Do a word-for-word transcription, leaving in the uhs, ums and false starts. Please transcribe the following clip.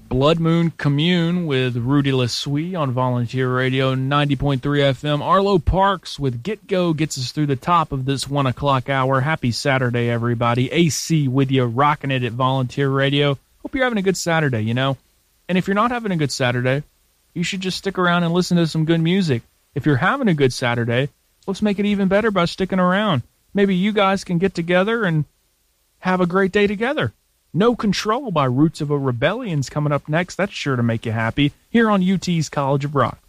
Blood Moon Commune with Rudy LeSuie on Volunteer Radio ninety point three F M. Arlo Parks with Get Go gets us through the top of this one o'clock hour. Happy Saturday, everybody. A C with you, rocking it at Volunteer Radio. Hope you're having a good Saturday, you know. And if you're not having a good Saturday, you should just stick around and listen to some good music. If you're having a good Saturday, let's make it even better by sticking around. Maybe you guys can get together and have a great day together. No Control by Roots of a Rebellion's coming up next. That's sure to make you happy here on U T's College of Rock.